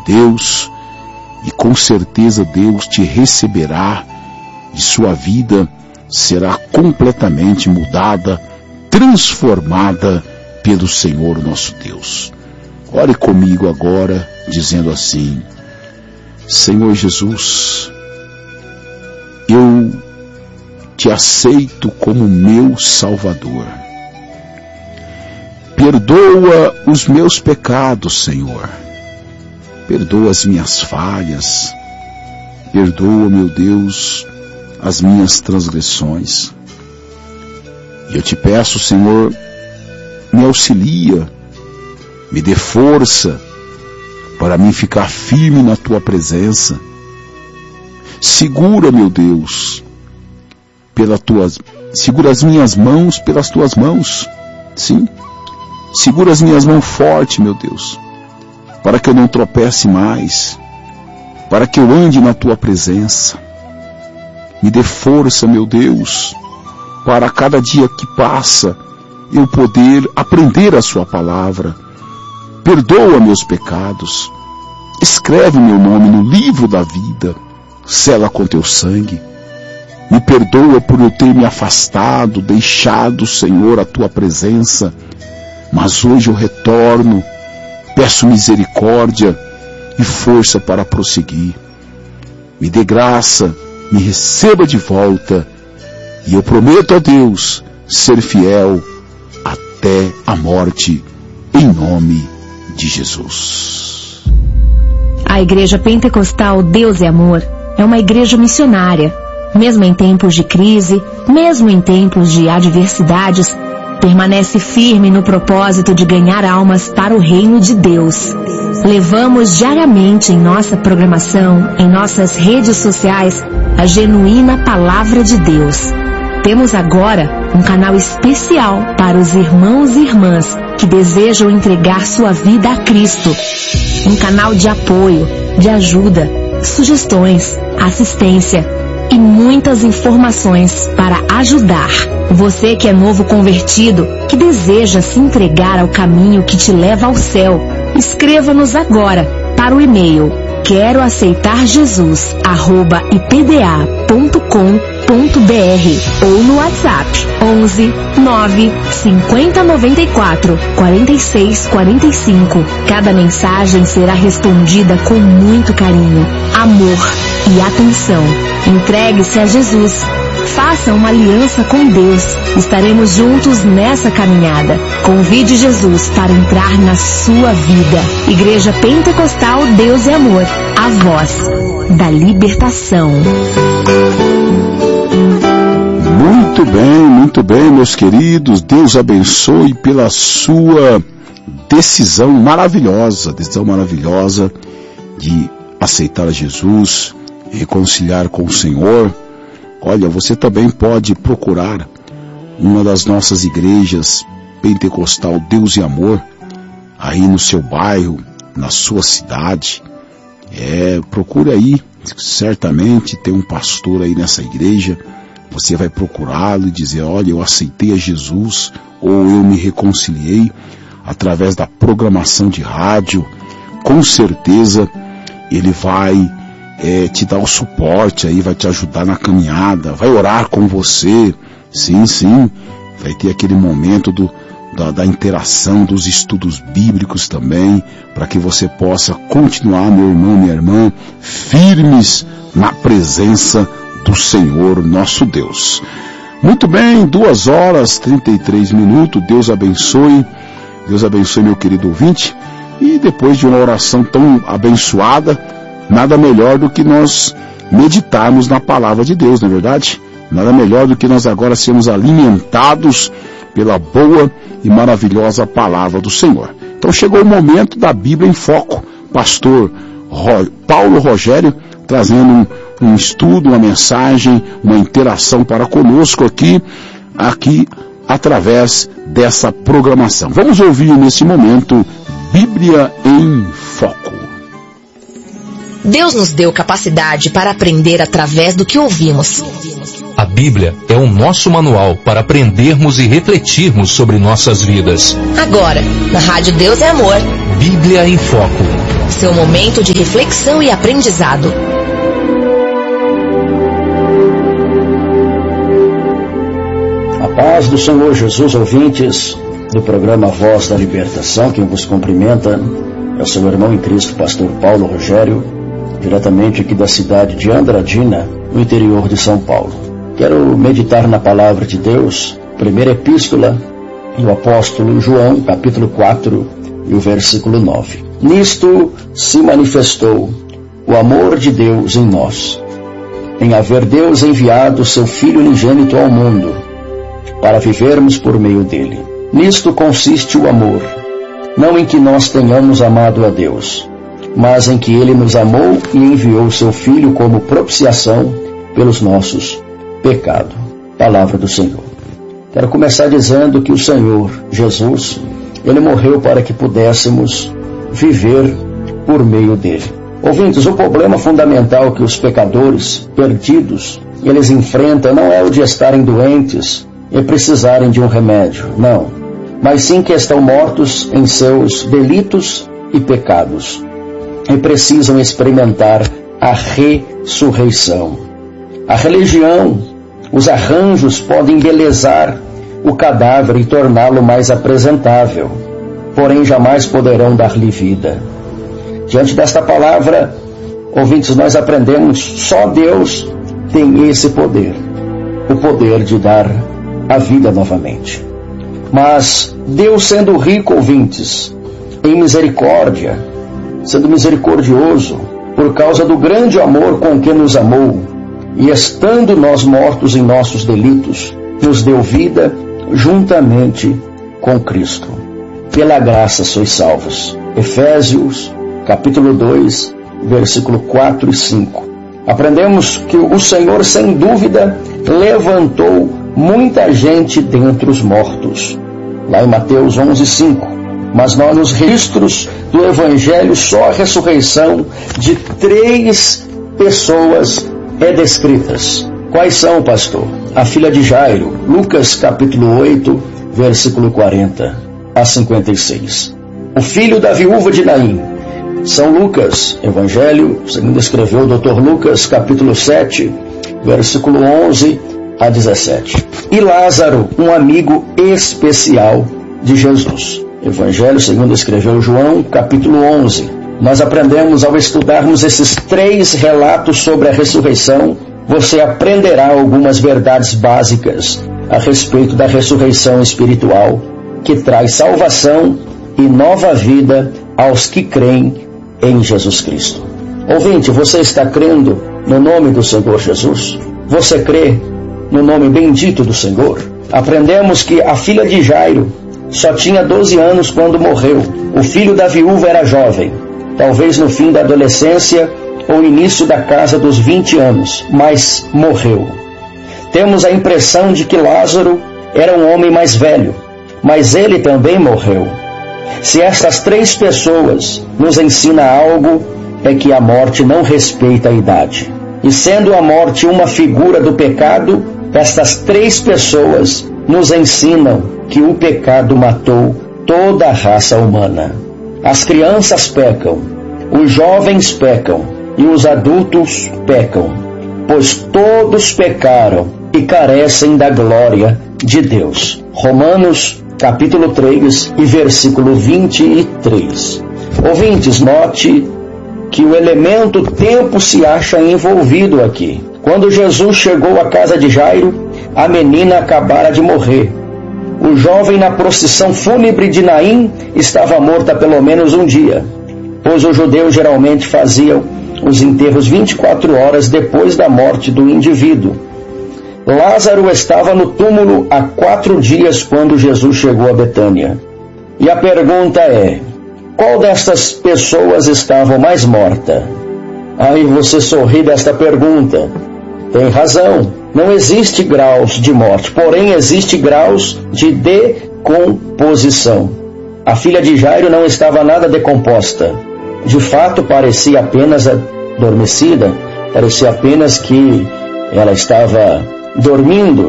Deus, e com certeza Deus te receberá e sua vida será completamente mudada, transformada pelo Senhor nosso Deus. Ore comigo agora, dizendo assim: Senhor Jesus, eu te aceito como meu Salvador. Perdoa os meus pecados, Senhor. Perdoa as minhas falhas. Perdoa, meu Deus, as minhas transgressões. E eu te peço, Senhor, me auxilia, me dê força para mim ficar firme na tua presença. Segura, meu Deus, segura as minhas mãos pelas tuas mãos. Sim, segura as minhas mãos forte, meu Deus, para que eu não tropece mais, para que eu ande na tua presença. Me dê força, meu Deus, para cada dia que passa eu poder aprender a sua palavra. Perdoa meus pecados, escreve meu nome no livro da vida, sela com teu sangue. Me perdoa por eu ter me afastado, deixado, Senhor, a tua presença, mas hoje eu retorno, peço misericórdia e força para prosseguir. Me dê graça, me receba de volta, e eu prometo a Deus ser fiel até a morte, em nome de Jesus. A Igreja Pentecostal Deus é Amor é uma igreja missionária. Mesmo em tempos de crise, mesmo em tempos de adversidades, permanece firme no propósito de ganhar almas para o reino de Deus. Levamos diariamente em nossa programação, em nossas redes sociais, a genuína Palavra de Deus. Temos agora um canal especial para os irmãos e irmãs que desejam entregar sua vida a Cristo. Um canal de apoio, de ajuda, sugestões, assistência e muitas informações para ajudar. Você que é novo convertido, que deseja se entregar ao caminho que te leva ao céu, escreva-nos agora para o e-mail queroaceitarjesus@ipda.com.br ou no WhatsApp 11 9 50 94 46 45. Cada mensagem será respondida com muito carinho, amor e atenção. Entregue-se a Jesus. Faça uma aliança com Deus. Estaremos juntos nessa caminhada. Convide Jesus para entrar na sua vida. Igreja Pentecostal Deus é Amor, a voz da libertação. Muito bem, meus queridos. Deus abençoe pela sua decisão maravilhosa de aceitar Jesus, reconciliar com o Senhor. Olha, você também pode procurar uma das nossas igrejas Pentecostal Deus e Amor, aí no seu bairro, na sua cidade. Procure aí, certamente tem um pastor aí nessa igreja. Você vai procurá-lo e dizer: olha, eu aceitei a Jesus, ou eu me reconciliei através da programação de rádio. Com certeza ele vai te dar o suporte aí, vai te ajudar na caminhada, vai orar com você. Sim, vai ter aquele momento da interação, dos estudos bíblicos também, para que você possa continuar, meu irmão, minha irmã, firmes na presença do Senhor nosso Deus. Muito bem, 2h33. Deus abençoe, meu querido ouvinte. E depois de uma oração tão abençoada, nada melhor do que nós meditarmos na palavra de Deus, não é verdade? Nada melhor do que nós agora sermos alimentados pela boa e maravilhosa palavra do Senhor. Então chegou o momento da Bíblia em Foco. Pastor Paulo Rogério trazendo um estudo, uma mensagem, uma interação para conosco aqui através dessa programação. Vamos ouvir nesse momento Bíblia em Foco. Deus nos deu capacidade para aprender através do que ouvimos. A Bíblia é o nosso manual para aprendermos e refletirmos sobre nossas vidas. Agora, na Rádio Deus é Amor, Bíblia em Foco. seu momento de reflexão e aprendizado. A paz do Senhor Jesus, ouvintes do programa Voz da Libertação. Quem vos cumprimenta é o seu irmão em Cristo, pastor Paulo Rogério, diretamente aqui da cidade de Andradina, no interior de São Paulo. Quero meditar na palavra de Deus, primeira epístola do apóstolo João, capítulo 4 e o versículo 9. Nisto se manifestou o amor de Deus em nós, em haver Deus enviado seu Filho unigênito ao mundo, para vivermos por meio dele. Nisto consiste o amor, não em que nós tenhamos amado a Deus, mas em que ele nos amou e enviou seu Filho como propiciação pelos nossos pecados. Palavra do Senhor. Quero começar dizendo que o Senhor Jesus, ele morreu para que pudéssemos viver por meio dele. Ouvintes, o problema fundamental que os pecadores perdidos, eles enfrentam não é o de estarem doentes e precisarem de um remédio, não, mas sim que estão mortos em seus delitos e pecados e precisam experimentar a ressurreição. A religião, os arranjos podem embelezar o cadáver e torná-lo mais apresentável, porém jamais poderão dar-lhe vida. Diante desta palavra, ouvintes, nós aprendemos, só Deus tem esse poder, o poder de dar a vida novamente. Mas Deus, sendo rico, ouvintes, em misericórdia, sendo misericordioso, por causa do grande amor com que nos amou, e estando nós mortos em nossos delitos, nos deu vida juntamente com Cristo. Pela graça sois salvos. Efésios, capítulo 2, versículo 4 e 5. Aprendemos que o Senhor, sem dúvida, levantou muita gente dentre os mortos. Lá em Mateus 11, 5. Mas nós, nos registros do Evangelho, só a ressurreição de 3 pessoas é descritas. Quais são, pastor? A filha de Jairo, Lucas capítulo 8, versículo 40 a 56. O filho da viúva de Naim, São Lucas, Evangelho, segundo escreveu o Dr. Lucas, capítulo 7, versículo 11 a 17. E Lázaro, um amigo especial de Jesus. Evangelho, segundo escreveu João, capítulo 11. Nós aprendemos, ao estudarmos esses 3 relatos sobre a ressurreição, você aprenderá algumas verdades básicas a respeito da ressurreição espiritual, que traz salvação e nova vida aos que creem em Jesus Cristo. Ouvinte, você está crendo no nome do Senhor Jesus? Você crê no nome bendito do Senhor? Aprendemos que a filha de Jairo só tinha 12 anos quando morreu. O filho da viúva era jovem, talvez no fim da adolescência ou início da casa dos 20 anos, mas morreu. Temos a impressão de que Lázaro era um homem mais velho, mas ele também morreu. Se estas 3 pessoas nos ensinam algo, é que a morte não respeita a idade. E sendo a morte uma figura do pecado, estas 3 pessoas nos ensinam que o pecado matou toda a raça humana. As crianças pecam, os jovens pecam e os adultos pecam, pois todos pecaram e carecem da glória de Deus. Romanos capítulo 3 e versículo 23. Ouvintes, note que o elemento tempo se acha envolvido aqui. Quando Jesus chegou à casa de Jairo, a menina acabara de morrer. O jovem na procissão fúnebre de Naim estava morto há pelo menos um dia, pois os judeus geralmente faziam os enterros 24 horas depois da morte do indivíduo. Lázaro estava no túmulo há 4 dias quando Jesus chegou a Betânia. E a pergunta é, qual destas pessoas estava mais morta? Aí você sorri desta pergunta. Tem razão, não existe graus de morte, porém existe graus de decomposição. A filha de Jairo não estava nada decomposta. De fato, parecia apenas adormecida, parecia apenas que ela estava dormindo.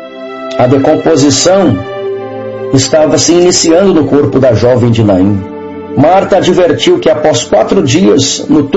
A decomposição estava se iniciando no corpo da jovem de Naim. Marta advertiu que após 4 dias no